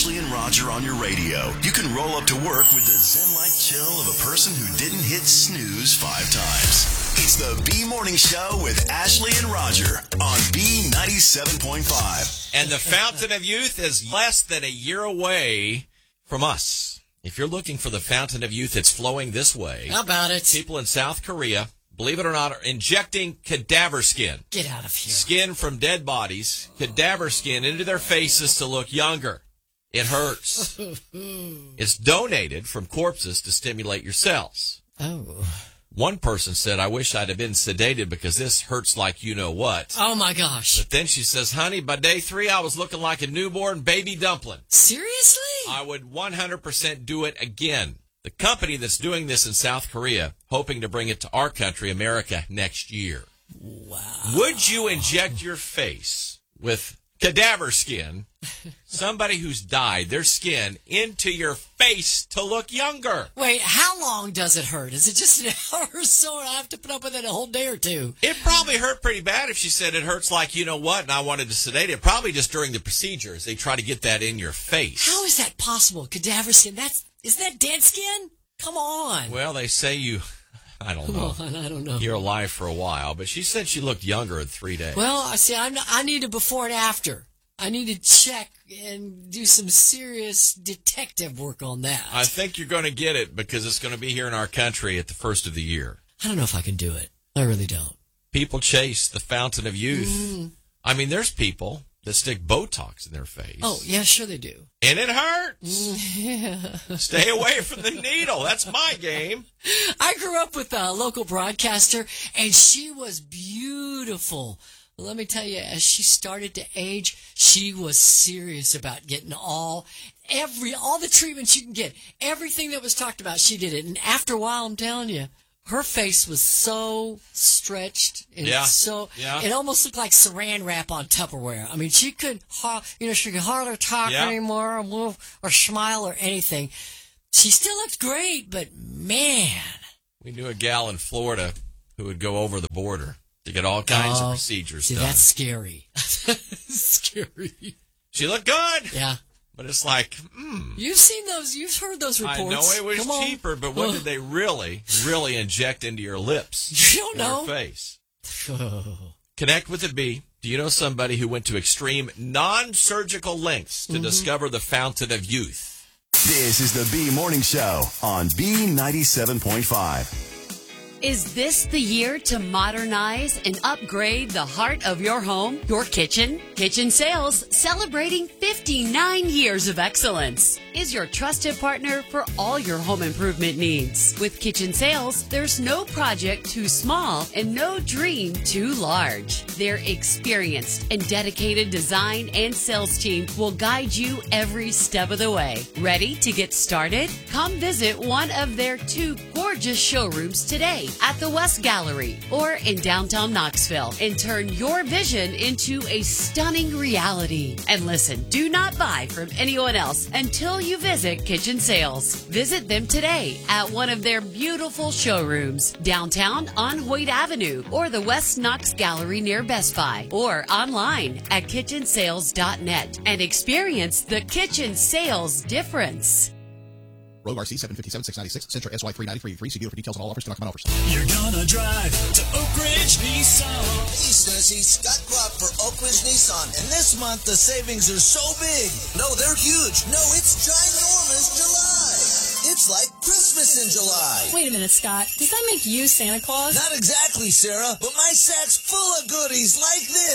Ashley and Roger on your radio. You can roll up to work with the zen-like chill of a person who didn't hit snooze 5 times. It's the B Morning Show with Ashley and Roger on B97.5. And the Fountain of Youth is less than a year away from us. If you're looking for the Fountain of Youth, it's flowing this way. How about it? People in South Korea, believe it or not, are injecting cadaver skin. Get out of here. Skin from dead bodies, cadaver skin into their faces to look younger. It hurts. It's donated from corpses to stimulate your cells. Oh. One person said, I wish I'd have been sedated because this hurts like you know what. Oh, my gosh. But then she says, honey, by day 3, I was looking like a newborn baby dumpling. Seriously? I would 100% do it again. The company that's doing this in South Korea, hoping to bring it to our country, America, next year. Wow. Would you inject your face with cadaver skin, somebody who's died, their skin, into your face to look younger? Wait, how long does it hurt? Is it just an hour or so and I have to put up with it a whole day or two? It probably hurt pretty bad if she said it hurts like you know what, and I wanted to sedate it. Probably just during the procedures. They try to get that in your face. How is that possible? Cadaver skin? Isn't that dead skin? Come on. Well, they say I don't know. Come on, I don't know. You're alive for a while, but she said she looked younger in 3 days. Well, I need a before and after. I need to check and do some serious detective work on that. I think you're going to get it because it's going to be here in our country at the first of the year. I don't know if I can do it. I really don't. People chase the Fountain of Youth. I mean, there's people that stick Botox in their face. Oh, yeah, sure they do. And it hurts. Yeah. Stay away from the needle. That's my game. I grew up with a local broadcaster, and she was beautiful. Let me tell you, as she started to age, she was serious about getting all the treatments you can get. Everything that was talked about, she did it. And after a while, I'm telling you, her face was so stretched and it almost looked like saran wrap on Tupperware. I mean, she could hardly talk anymore or move or smile or anything. She still looked great, but man. We knew a gal in Florida who would go over the border to get all kinds of procedures done. That's scary. Scary. She looked good. Yeah. But it's like, You've seen those. You've heard those reports. I know it was cheaper, but what did they really inject into your lips? You don't know. Your face. Connect with the B. Do you know somebody who went to extreme non-surgical lengths to discover the Fountain of Youth? This is the B Morning Show on B97.5. Is this the year to modernize and upgrade the heart of your home, your kitchen? Kitchen Sales, celebrating 59 years of excellence, is your trusted partner for all your home improvement needs. With Kitchen Sales, there's no project too small and no dream too large. Their experienced and dedicated design and sales team will guide you every step of the way. Ready to get started? Come visit one of their 2 gorgeous showrooms today at the West Gallery or in downtown Knoxville and turn your vision into a stunning reality. And listen, do not buy from anyone else until you visit Kitchen Sales. Visit them today at one of their beautiful showrooms downtown on Hoyt Avenue or the West Knox Gallery near Best Buy or online at kitchensales.net and experience the Kitchen Sales difference. Rogue RC 757-696, Sentra SY 393. See dealer for details on all offers. Stock offers. You're gonna drive to Oak Ridge Nissan. Hey, Sissy, Scott Clark for Oak Ridge Nissan. And this month, the savings are so big. No, they're huge. No, it's ginormous July. It's like Christmas in July. Wait a minute, Scott. Does that make you Santa Claus? Not exactly, Sarah, but my sack's full of goodies like this.